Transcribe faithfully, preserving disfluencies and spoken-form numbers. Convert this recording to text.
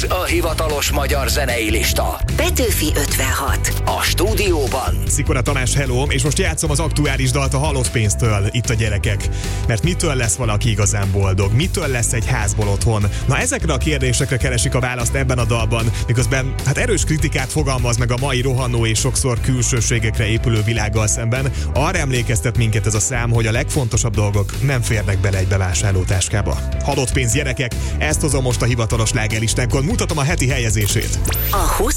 Ez a hivatalos magyar zenei lista. Petőfi ötvenhat. A stúdióban Szikora Tamás, hello, és most játszom az aktuális dalt a halott pénztől itt a gyerekek. Mert mitől lesz valaki igazán boldog? Mitől lesz egy házból otthon? Na, ezekre a kérdésekre keresik a választ ebben a dalban, miközben hát erős kritikát fogalmaz meg a mai rohanó és sokszor külsőségekre épülő világgal szemben. Arra emlékeztet minket ez a szám, hogy a legfontosabb dolgok nem férnek bele egy bevásárlótáskába. Halott pénz, gyerekek, ezt hozom most a hivatalos slágerlistánkon, mutatom a heti helyezését. A